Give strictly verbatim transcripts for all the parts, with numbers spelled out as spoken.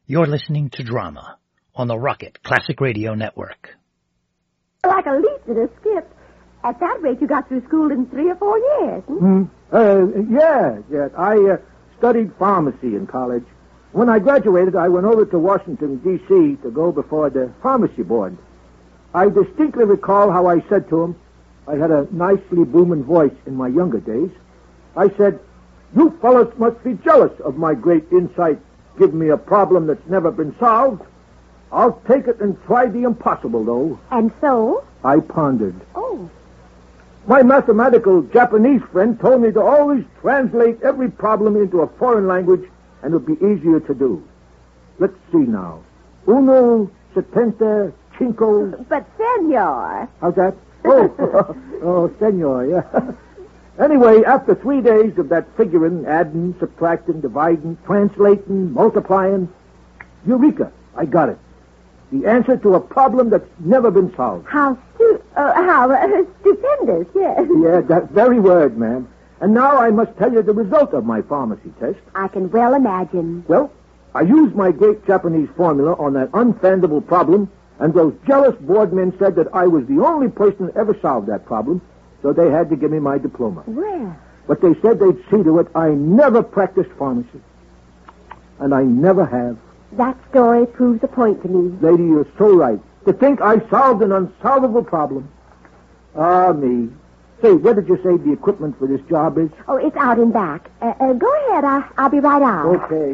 You're listening to Drama on the Rocket Classic Radio Network. Like a leap and a skip. At that rate, you got through school in three or four years. Hmm? Uh, yeah, yeah. I uh, studied pharmacy in college. When I graduated, I went over to Washington, D C to go before the pharmacy board. I distinctly recall how I said to him, I had a nicely booming voice in my younger days. I said, "You fellas must be jealous of my great insight. Give me a problem that's never been solved. I'll take it and try the impossible, though." And so? I pondered. Oh. My mathematical Japanese friend told me to always translate every problem into a foreign language, and it would be easier to do. Let's see now. Uno, setenta, cinco... But, senor... How's that? Oh, oh, senor, yeah. Anyway, after three days of that figuring, adding, subtracting, dividing, translating, multiplying, eureka, I got it. The answer to a problem that's never been solved. How stu- uh, how uh, stupendous, yes. Yeah, that very word, ma'am. And now I must tell you the result of my pharmacy test. I can well imagine. Well, I used my great Japanese formula on that unfathomable problem, and those jealous board men said that I was the only person that ever solved that problem, so they had to give me my diploma. Well. But they said they'd see to it I never practiced pharmacy. And I never have. That story proves a point to me. Lady, you're so right. To think I solved an unsolvable problem. Ah, me. Say, where did you say the equipment for this job is? Oh, it's out in back. Uh, uh, go ahead. I, I'll be right out. Okay.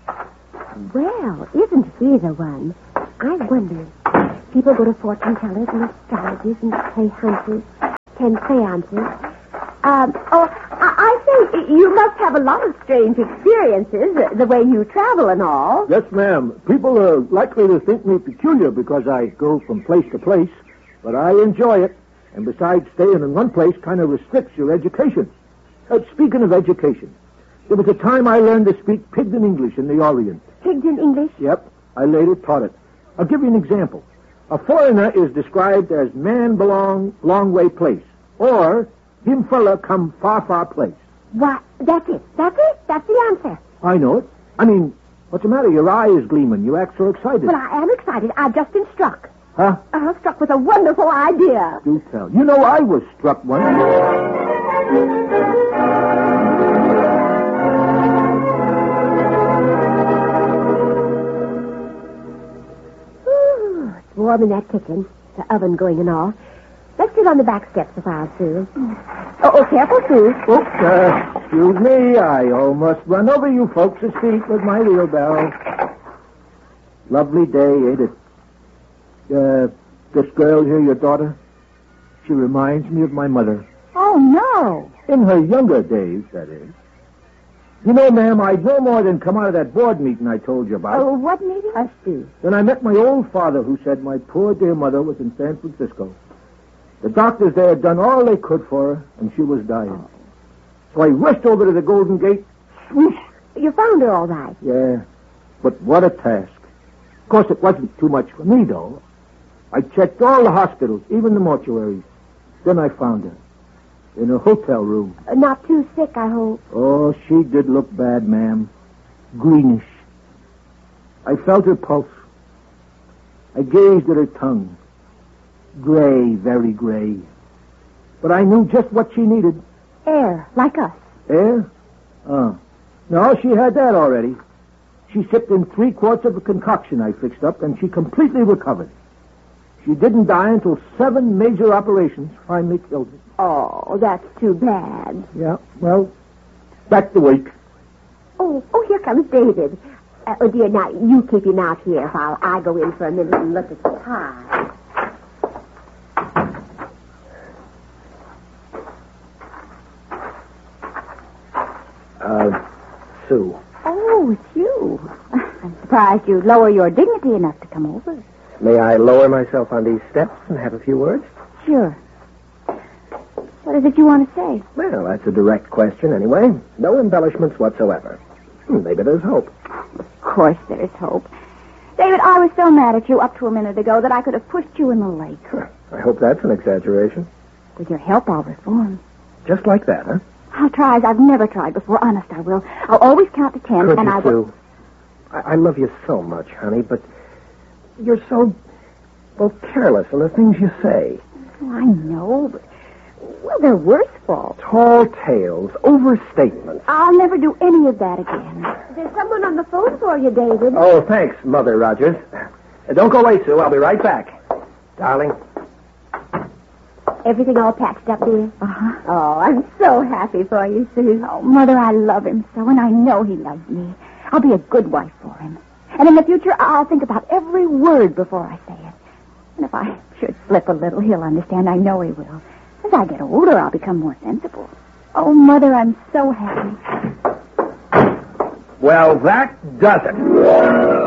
Well, isn't he the one? I wonder. People go to fortune tellers and astrologers and play hunters, ten seances. Um, oh, I, I say, you must have a lot of strange experiences, uh, the way you travel and all. Yes, ma'am. People are likely to think me peculiar because I go from place to place, but I enjoy it. And besides, staying in one place kind of restricts your education. Uh, speaking of education, there was a time I learned to speak Pidgin English in the Orient. Pidgin English? Yep. I later taught it. I'll give you an example. A foreigner is described as man belong long way place, or him fella come far, far place. What? That's it. That's it. That's the answer. I know it. I mean, what's the matter? Your eye is gleaming. You act so excited. Well, I am excited. I've just been struck. Huh? Uh, struck with a wonderful idea. Do tell. You know I was struck once. Ooh, it's warm in that kitchen. The oven going and all. Let's sit on the back steps a while, Sue. Oh, oh careful, Sue. Oops, uh, excuse me. I almost run over you folks' feet with my wheelbarrow. Lovely day, ain't it? Uh, this girl here, your daughter, she reminds me of my mother. Oh, no. In her younger days, that is. You know, ma'am, I'd no more than come out of that board meeting I told you about. Oh, what meeting? I see. Then I met my old father, who said my poor dear mother was in San Francisco. The doctors there had done all they could for her, and she was dying. Oh. So I rushed over to the Golden Gate. Swoosh! You found her all right. Yeah, but what a task. Of course, it wasn't too much for me, though. I checked all the hospitals, even the mortuaries. Then I found her in a hotel room. Uh, not too sick, I hope. Oh, she did look bad, ma'am. Greenish. I felt her pulse. I gazed at her tongue. Gray, very gray. But I knew just what she needed. Air, like us. Air? Oh. No, she had that already. She sipped in three quarts of a concoction I fixed up, and she completely recovered. She didn't die until seven major operations finally killed her. Oh, that's too bad. Yeah, well, back to work. Oh, oh, here comes David. Uh, oh, dear, now, you keep him out here while I go in for a minute and look at the time. Uh, Sue. Oh, it's you. I'm surprised you lower your dignity enough to come over. May I lower myself on these steps and have a few words? Sure. What is it you want to say? Well, that's a direct question anyway. No embellishments whatsoever. Hmm, maybe there's hope. Of course there's hope. David, I was so mad at you up to a minute ago that I could have pushed you in the lake. I hope that's an exaggeration. With your help, I'll reform. Just like that, huh? I'll try as I've never tried before. Honest, I will. I'll always count to ten, Could and you, I will... Sue? I, I love you so much, honey, but you're so, well, careless in the things you say. Oh, I know, but, well, they're worse faults. Tall tales, overstatements. I'll never do any of that again. There's someone on the phone for you, David. Oh, thanks, Mother Rogers. Uh, don't go away, Sue. I'll be right back. Darling. Everything all patched up, dear? Uh-huh. Oh, I'm so happy for you, Sue. Oh, Mother, I love him so, and I know he loves me. I'll be a good wife for him. And in the future, I'll think about every word before I say it. And if I should slip a little, he'll understand. I know he will. As I get older, I'll become more sensible. Oh, Mother, I'm so happy. Well, that does it.